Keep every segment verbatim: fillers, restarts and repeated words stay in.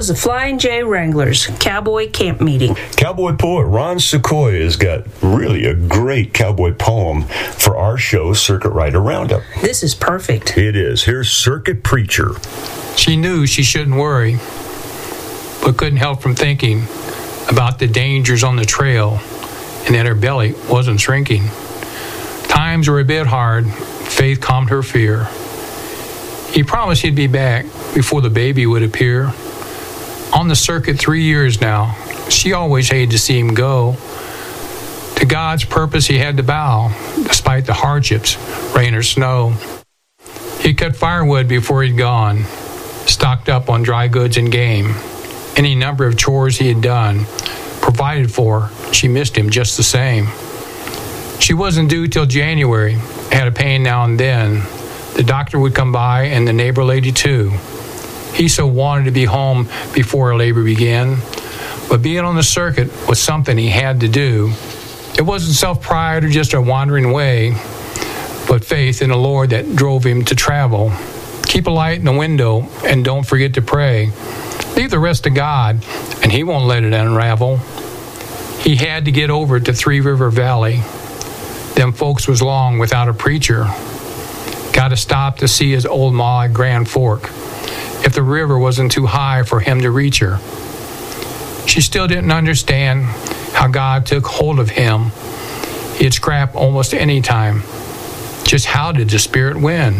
was the Flying J Wranglers Cowboy Camp Meeting. Cowboy poet Ron Sequoia has got really a great cowboy poem for our show, Circuit Rider Roundup. This is perfect. It is. Here's Circuit Preacher. She knew she shouldn't worry, but couldn't help from thinking about the dangers on the trail and that her belly wasn't shrinking. Times were a bit hard. Faith calmed her fear. He promised he'd be back before the baby would appear. On the circuit three years now, she always hated to see him go. To God's purpose he had to bow, despite the hardships, rain or snow. He cut firewood before he'd gone, stocked up on dry goods and game. Any number of chores he had done, provided for, she missed him just the same. She wasn't due till January, had a pain now and then. The doctor would come by and the neighbor lady too. He so wanted to be home before her labor began, but being on the circuit was something he had to do. It wasn't self-pride or just a wandering way, but faith in the Lord that drove him to travel. Keep a light in the window and don't forget to pray. Leave the rest to God and he won't let it unravel. He had to get over to Three River Valley. Them folks was long without a preacher. Got to stop to see his old ma at Grand Fork, if the river wasn't too high for him to reach her. She still didn't understand how God took hold of him. He'd scrap almost any time. Just how did the Spirit win?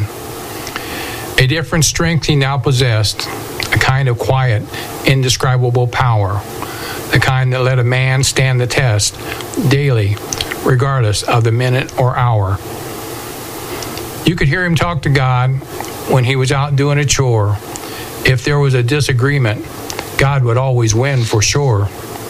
A different strength he now possessed, a kind of quiet, indescribable power, the kind that let a man stand the test daily, regardless of the minute or hour. You could hear him talk to God when he was out doing a chore. If there was a disagreement, God would always win for sure.